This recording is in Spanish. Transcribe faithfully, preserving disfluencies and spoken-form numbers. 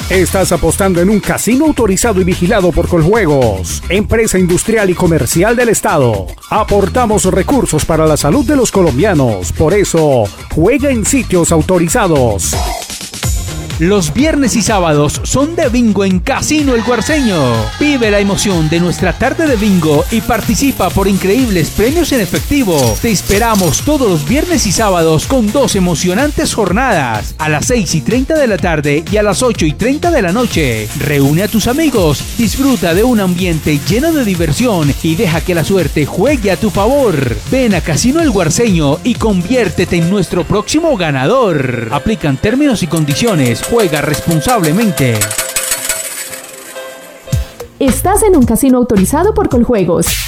Estás apostando en un casino autorizado y vigilado por Coljuegos, empresa industrial y comercial del Estado. Aportamos recursos para la salud de los colombianos. Por eso, juega en sitios autorizados. Los viernes y sábados son de bingo en Casino El Guarceño. Vive la emoción de nuestra tarde de bingo y participa por increíbles premios en efectivo. Te esperamos todos los viernes y sábados con dos emocionantes jornadas, a las seis y treinta de la tarde y a las ocho y treinta de la noche. Reúne a tus amigos, disfruta de un ambiente lleno de diversión y deja que la suerte juegue a tu favor. Ven a Casino El Guarceño y conviértete en nuestro próximo ganador. Aplican términos y condiciones. Juega responsablemente. Estás en un casino autorizado por Coljuegos.